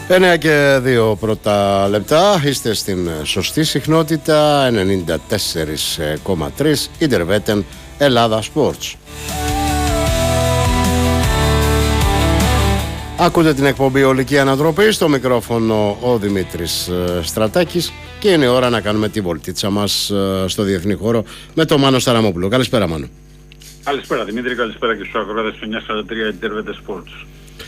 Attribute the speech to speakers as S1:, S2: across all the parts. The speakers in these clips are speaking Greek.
S1: 9 και 2 πρώτα λεπτά. Είστε στην σωστή συχνότητα 94,3 Ιντερβέτεν Ελλάδα Sports. Ακούτε την εκπομπή Ολική Ανατροπή, στο μικρόφωνο ο Δημήτρης Στρατάκης και είναι ώρα να κάνουμε τη βολτίτσα μας στο διεθνή χώρο με τον Μάνο Σταραμόπουλο. Καλησπέρα, Μάνο.
S2: Καλησπέρα Δημήτρη, καλησπέρα και στους ακροατές του 943 Ιντερβέτεν Sports.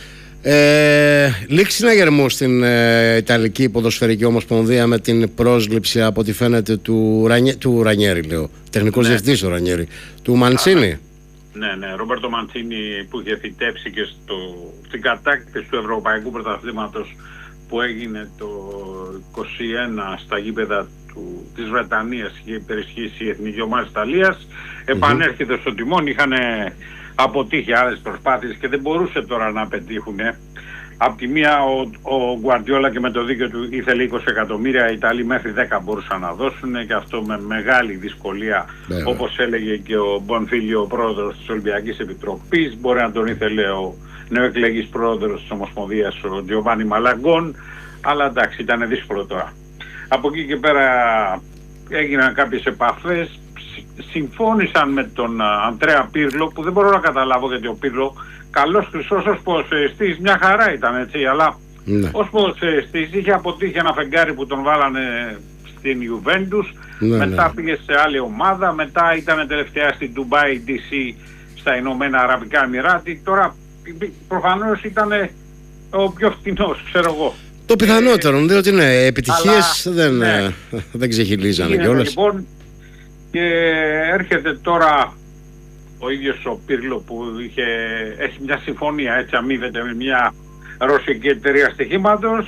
S1: Λήξη συναγερμού στην Ιταλική Ποδοσφαιρική Ομοσπονδία με την πρόσληψη, από ό,τι φαίνεται, του Ρανιέρη, λέω. Τεχνικός διευθυντής ο Ρανιέρη, του Μαντσίνη.
S2: Ναι, Ρόμπερτο Μαντσίνη, που είχε θητεύσει και στην κατάκτηση του Ευρωπαϊκού Πρωταθλήματος που έγινε το 2021 στα γήπεδα της Βρετανίας, είχε υπερισχύσει η Εθνική Ομάδα της Ιταλίας. Επανέρχεται στο τιμόνι, είχαν αποτύχει άλλες προσπάθειες και δεν μπορούσε τώρα να πετύχουν. Απ' τη μία ο Γκουαρντιόλα και με το δίκαιο του ήθελε 20 εκατομμύρια, οι Ιταλοί μέχρι 10 μπορούσαν να δώσουν και αυτό με μεγάλη δυσκολία, όπως έλεγε και ο Μπονφίλιο, ο πρόεδρος της Ολυμπιακής Επιτροπής. Μπορεί να τον ήθελε ο νεοεκλεγής πρόεδρος της Ομοσπονδίας, ο Τζιοβάνι Μαλαγκόν, αλλά εντάξει, ήταν δύσκολο τώρα. Από εκεί και πέρα έγιναν κάποιες επαφές, συμφώνησαν με τον Αντρέα Πίρλο, που δεν μπορώ να καταλάβω, γιατί ο Πίρλο καλός χρυσός ως ποδοσφαιριστής, μια χαρά ήταν, έτσι, αλλά ως ποδοσφαιριστής είχε αποτύχει ένα φεγγάρι που τον βάλανε στην Ιουβέντους, μετά πήγε σε άλλη ομάδα, μετά ήταν τελευταία στην Ντουμπάι DC στα Ηνωμένα Αραβικά Εμιράτη. Τώρα προφανώς ήταν ο πιο φτηνός, ξέρω εγώ.
S1: Το πιθανότερο, διότι επιτυχίες δεν ξεχυλίζανε κιόλας.
S2: Λοιπόν, και έρχεται τώρα ο ίδιος ο Πίρλο που έχει μια συμφωνία, έτσι, αμείβεται με μια ρωσική εταιρεία στοιχήματος.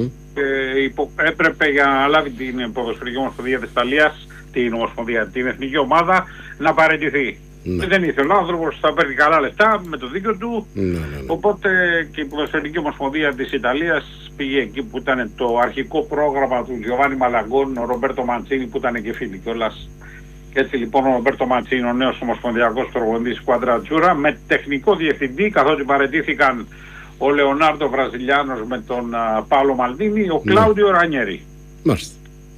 S2: Έπρεπε, για να λάβει την Ποδοσφαιρική Ομοσπονδία της Ιταλίας, την Εθνική Ομάδα, να παραιτηθεί. Δεν ήθελε ο άνθρωπος, θα παίρνει καλά λεφτά με το δίκιο του. Οπότε και η Ποδοσφαιρική Ομοσπονδία της Ιταλίας πήγε εκεί που ήταν το αρχικό πρόγραμμα του Τζιοβάνι Μαλαγκόν, ο Ρομπέρτο Μαντσίνη, που ήταν και φίλοι κιόλας. Έτσι λοιπόν ο Ρομπέρτο Μαντσίνη, ο νέος ομοσπονδιακός προπονητής Κουαντρατσούρα, με τεχνικό διευθυντή, καθότι παραιτήθηκαν ο Λεωνάρντο Βραζιλιάνος με τον Πάολο Μαλντίνη, ο Κλάουδιο Ρανιέρη.
S1: Μάλιστα.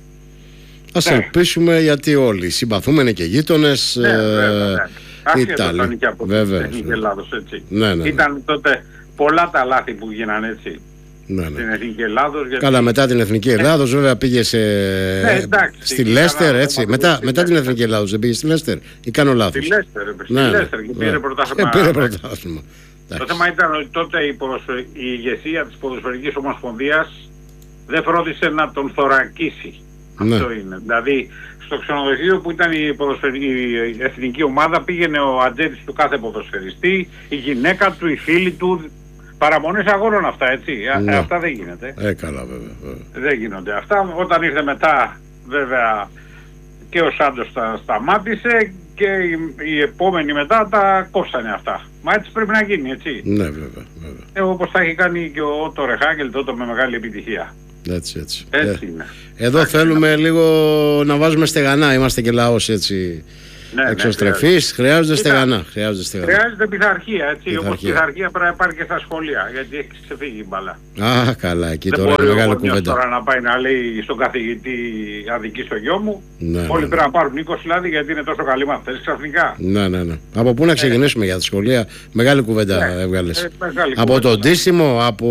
S1: Ας ελπίσουμε, γιατί όλοι συμπαθούμενοι και γείτονες.
S2: Ήταν και από την Εθνική Ελλάδος, έτσι. Ήταν τότε πολλά τα λάθη που γίνανε, έτσι. Στην Εθνική Ελλάδος.
S1: Καλά, μετά την Εθνική Ελλάδος βέβαια πήγε στη Λέστερ, έτσι. Μετά την Εθνική Ελλάδος δεν πήγε στη Λέστερ, ή κάνω λάθος?
S2: Στη Λέστερ και πήρε πρωτάθλημα. Το θέμα ήταν ότι τότε η ηγεσία της Ποδοσφαιρικής Ομοσπονδίας δεν φρόντισε να τον θωρακίσει. Αυτό είναι. Δηλαδή στο ξενοδοχείο που ήταν η εθνική ομάδα πήγαινε ο ατζέντης του κάθε ποδοσφαιριστή, η γυναίκα του, οι φίλοι του. Παραμονές αγώνων αυτά, έτσι. Αυτά δεν γίνεται.
S1: Καλά, βέβαια.
S2: Δεν γίνονται αυτά. Όταν ήρθε μετά, βέβαια, και ο Σάντος τα σταμάτησε και οι επόμενοι μετά τα κόψανε αυτά. Μα έτσι πρέπει να γίνει, έτσι.
S1: Ναι, βέβαια.
S2: Όπως τα έχει κάνει και ο Ότο Ρεχάγκελ τότε με μεγάλη επιτυχία.
S1: Έτσι.
S2: Είναι.
S1: Εδώ θέλουμε λίγο να βάζουμε στεγανά. Είμαστε και λαός, έτσι. Εξωστρεφής, χρειάζονται στεγανά.
S2: Χρειάζεται πειθαρχία, έτσι. Όπως πειθαρχία πρέπει να υπάρχει και στα σχολεία, γιατί έχει ξεφύγει η μπάλα.
S1: Καλά, εκεί τώρα είναι μεγάλη κουβέντα.
S2: Δεν μπορεί τώρα να πάει να λέει στον καθηγητή αδική στο γιο μου. Όλοι πρέπει να πάρουν 20 λάδι γιατί είναι τόσο καλή μαθητές ξαφνικά.
S1: Ναι. Από πού να ξεκινήσουμε για τα σχολεία? Μεγάλη κουβέντα έβγαλες. Από το ντύσιμο, από...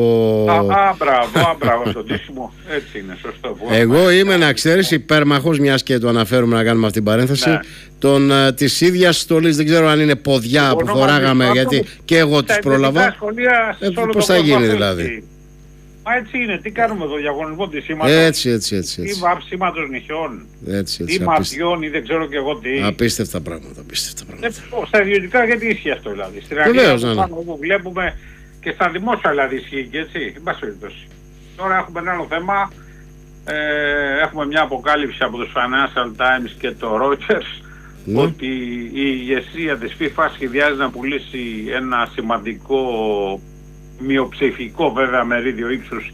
S2: Μπράβο, το ντύσιμο. Έτσι είναι, σωστό.
S1: Εγώ είμαι, να ξέρεις, υπέρμαχος, μιας και το αναφέρουμε να κάνουμε αυτή την παρένθεση, της ίδιας στολής. Δεν ξέρω αν είναι ποδιά που φοράγαμε, γιατί και εγώ τους πρόλαβα. Πώς θα γίνει δηλαδή?
S2: Μα έτσι είναι, τι κάνουμε εδώ, διαγωνισμό της σήματος?
S1: Έτσι.
S2: Ή βάψιματος νυχιών,
S1: έτσι,
S2: ή μαθιών, ή δεν ξέρω και εγώ τι.
S1: Απίστευτα πράγματα.
S2: Στα ιδιωτικά γιατί ισχύει αυτό, δηλαδή? Στην αρχή που βλέπουμε και στα δημόσια, δηλαδή ισχύει και έτσι, εν πάση περιπτώσει. Τώρα έχουμε ένα άλλο θέμα. Έχουμε μια αποκάλυψη από τους Financial Times και το Reuters ότι η ηγεσία της FIFA σχεδιάζει να πουλήσει ένα σημαντικό μειοψηφικό βέβαια μερίδιο ύψους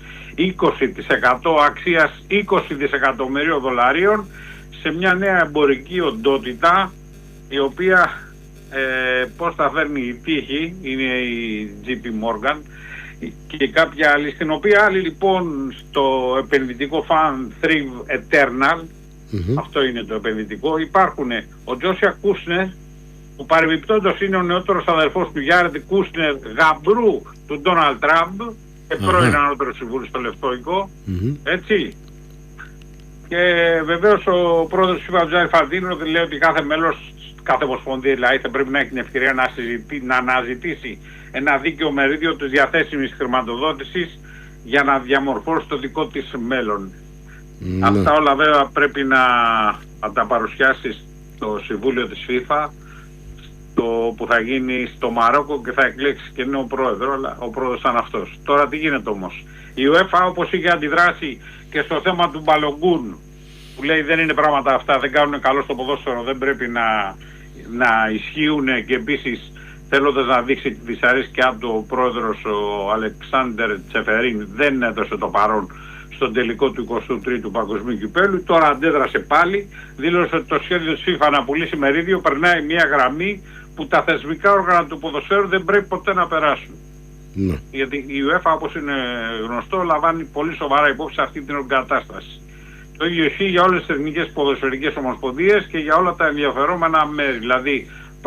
S2: 20% αξίας 20 δισεκατομμυρίων δολαρίων σε μια νέα εμπορική οντότητα, η οποία πώς θα φέρνει η τύχη, είναι η JP Morgan, και κάποια άλλη, στην οποία άλλοι λοιπόν στο επενδυτικό Fund Thrive Eternal, αυτό είναι το επενδυτικό, υπάρχουν ο Τζόσια Κούσνερ, που παρεμπιπτόντως είναι ο νεότερος αδερφός του Γιάρετ Κούσνερ, γαμπρού του Ντόναλντ Τραμπ και πρώην ανώτερος συμβούλου στο Λευκό Οίκο, έτσι. Και βεβαίως ο πρόεδρος του ΦΙΦΑ, Τζάι Φαντίνο, λέει ότι κάθε μέλος, κάθε ομοσπονδία δηλαδή, θα πρέπει να έχει την ευκαιρία να αναζητήσει ένα δίκαιο μερίδιο της διαθέσιμης χρηματοδότησης για να διαμορφώσει το δικό της μέλλον. Αυτά όλα βέβαια πρέπει να τα παρουσιάσει στο Συμβούλιο της FIFA, που θα γίνει στο Μαρόκο και θα εκλέξει και νέο πρόεδρο, αλλά ο πρόεδρος ήταν αυτός. Τώρα τι γίνεται όμως? Η UEFA, όπως είχε αντιδράσει και στο θέμα του Μπαλογκούν, που λέει δεν είναι πράγματα αυτά, δεν κάνουν καλό στο ποδόσφαιρο, δεν πρέπει να ισχύουν, και επίσης θέλοντας να δείξει τη δυσαρέσκειά του, ο πρόεδρος ο Αλεξάνδερ Τσεφερίν δεν έδωσε το παρόν στον τελικό του 23ου Παγκοσμίου Κυπέλλου. Τώρα αντέδρασε πάλι, δήλωσε ότι το σχέδιο της FIFA να πουλήσει μερίδιο περνάει μια γραμμή που τα θεσμικά όργανα του ποδοσφαίρου δεν πρέπει ποτέ να περάσουν. Γιατί η UEFA, όπως είναι γνωστό, λαμβάνει πολύ σοβαρά υπόψη αυτή την κατάσταση. Το ίδιο ισχύει για όλες τις εθνικές ποδοσφαιρικές ομοσπονδίες και για όλα τα ενδιαφερόμενα μέρη, δηλαδή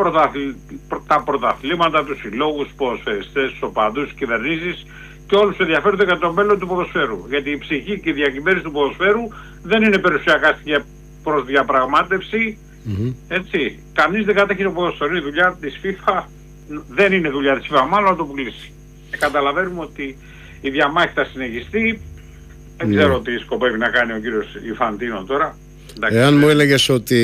S2: τα πρωταθλήματα, τους συλλόγους, ποδοσφαιριστές, τους οπαδούς, κυβερνήσεις και όλους τους ενδιαφέρονται για το μέλλον του ποδοσφαίρου. Γιατί η ψυχή και η διακυβέρνηση του ποδοσφαίρου δεν είναι περιουσιακά στοιχεία προς διαπραγμάτευση. Έτσι. Κανείς δεν κατέχει το ποδοσφαίρο. Η δουλειά της FIFA δεν είναι δουλειά της FIFA, μάλλον να το πουλήσει. Καταλαβαίνουμε ότι η διαμάχη θα συνεχιστεί. Δεν ξέρω τι σκοπεύει να κάνει ο κύριος Ιφαντίνο τώρα.
S1: Εάν μου έλεγες ότι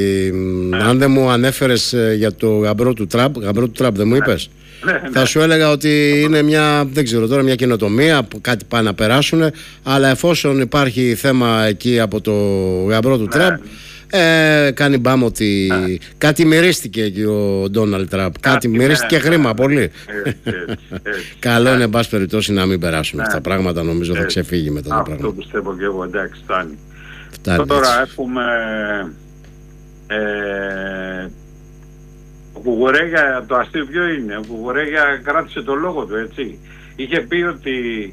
S1: αν δεν μου ανέφερες για το γαμπρό του Τραμπ δεν μου είπες, θα σου έλεγα ότι είναι μια, δεν ξέρω τώρα, μια καινοτομία που κάτι πάνε να περάσουν, αλλά εφόσον υπάρχει θέμα εκεί από το γαμπρό του Τραμπ, κάνει μπάμ ότι κάτι μυρίστηκε εκεί ο Ντόναλντ Τραμπ, κάτι μυρίστηκε χρήμα πολύ. Καλό είναι εν πάση περιπτώσει να μην περάσουν αυτά τα πράγματα, νομίζω θα ξεφύγει μετά το πράγμα.
S2: Αυτό πιστεύω και εγώ, εντάξει, φτάνει. Τώρα έχουμε ο Κουκουρέγια, το αστείο ποιο είναι? Ο Κουκουρέγια κράτησε το λόγο του, έτσι. Είχε πει ότι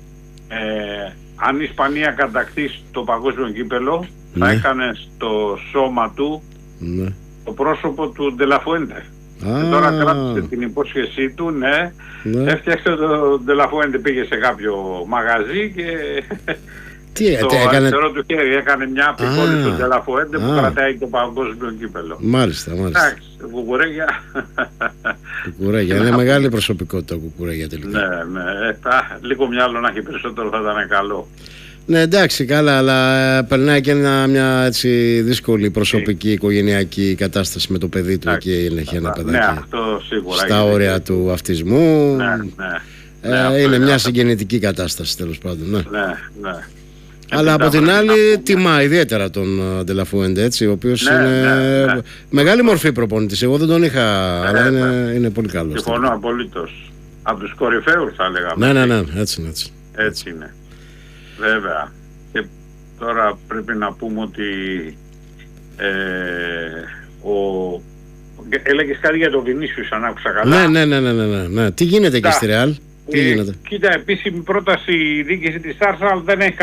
S2: αν η Ισπανία κατακτήσει το παγκόσμιο κύπελλο, θα έκανε στο σώμα του το πρόσωπο του Ντελαφουέντε. Και τώρα κράτησε την υπόσχεσή του, έφτιαξε το Ντελαφουέντε, πήγε σε κάποιο μαγαζί και στο αριστερό του χέρι έκανε μια απεικόνηση στον Ντελαφουέντε που κρατάει το παγκόσμιο κύπελλο.
S1: Μάλιστα.
S2: Εντάξει, ο Κουκουρέγια.
S1: Είναι μεγάλη προσωπικότητα ο Κουκουρέγια τελικά.
S2: Ναι. Λίγο μυαλό να έχει περισσότερο θα ήταν καλό.
S1: Ναι, εντάξει, καλά, αλλά περνάει και μια έτσι δύσκολη προσωπική οικογενειακή κατάσταση με το παιδί του. Εκεί έχει ένα παιδάκι.
S2: Ναι, αυτό σίγουρα.
S1: Στα όρια του αυτισμού. Είναι μια συγγενετική κατάσταση, τέλος πάντων.
S2: Ναι.
S1: Αλλά από την άλλη τιμά ιδιαίτερα τον Ντελαφουέντε, έτσι, ο οποίος είναι μεγάλη μορφή προπονητής. Εγώ δεν τον είχα, αλλά είναι πολύ καλός.
S2: Συμφωνώ απολύτως. Από τους κορυφαίους θα λέγαμε.
S1: Ναι, έτσι είναι.
S2: Βέβαια. Και τώρα πρέπει να πούμε ότι έλεγες κάτι για τον Βινίσιους, αν άκουσα καλά.
S1: Ναι. Τι γίνεται εκεί στη Ρεάλ?
S2: Κοίτα, επίσημη πρόταση η διοίκηση της Arsenal δεν έχει